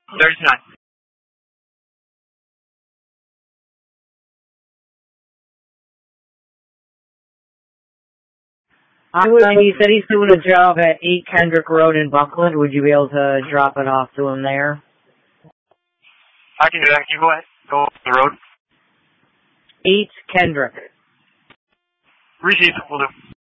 There's none. He said he's doing a job at 8 Kendrick Road in Buckland. Would you be able to drop it off to him there? I can do that. You go ahead. Go up the road. 8 Kendrick. Received. Will do.